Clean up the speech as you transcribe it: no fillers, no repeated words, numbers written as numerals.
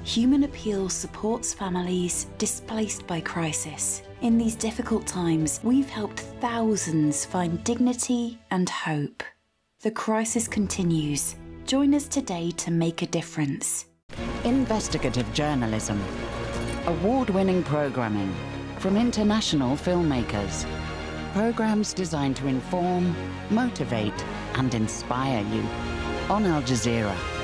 Human Appeal supports families displaced by crisis. In these difficult times, we've helped thousands find dignity and hope. The crisis continues. Join us today to make a difference. Investigative journalism. Award-winning programming from international filmmakers. Programs designed to inform, motivate, and inspire you. On Al Jazeera.